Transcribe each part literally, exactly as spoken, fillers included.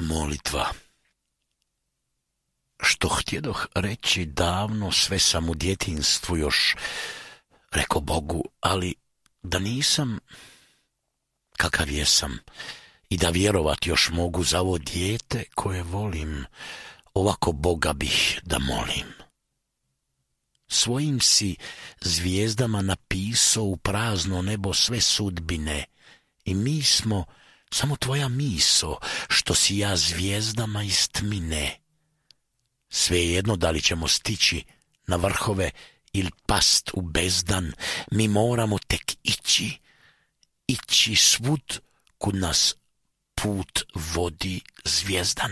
Molitva. Što htjedoh reći davno, sve sam u djetinjstvu još rekao Bogu, ali da nisam kakav jesam i da vjerovat još mogu za ovo dijete koje volim, ovako Boga bih da molim. Svojim si zvijezdama napisao u prazno nebo sve sudbine i mi smo samo tvoja miso, što si ja zvijezdama iz tmine. Svejedno da li ćemo stići na vrhove ili past u bezdan, mi moramo tek ići, ići svud kud nas put vodi zvijezdan.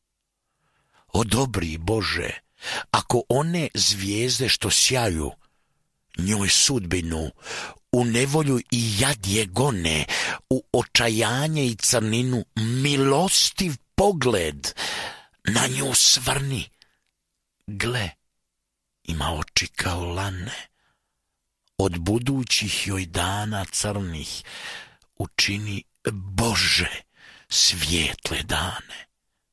O dobri Bože, ako one zvijezde što sjaju njoj sudbinu u nevolju i jad je gone, u očajanje i crninu milostiv pogled na nju svrni. Gle, ima oči kao lane, od budućih joj dana crnih učini Bože svijetle dane.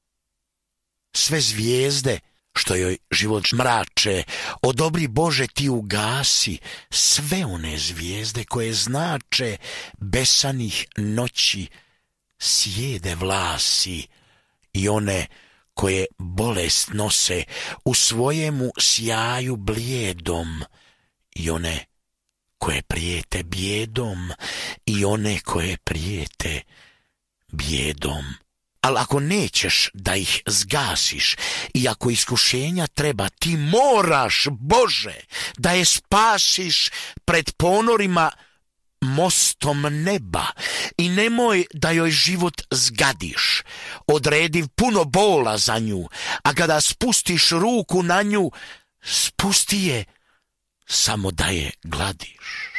Sve zvijezde što joj život mrače, odobri Bože ti ugasi sve one zvijezde koje znače besanih noći sjede vlasi i one koje bolest nose u svojemu sjaju blijedom i one koje prijete bijedom i one koje prijete bijedom. Ali ako nećeš da ih zgasiš i ako iskušenja treba, ti moraš, Bože, da je spasiš pred ponorima mostom neba i nemoj da joj život zgadiš. Odredi puno bola za nju, a kada spustiš ruku na nju, spusti je samo da je gladiš.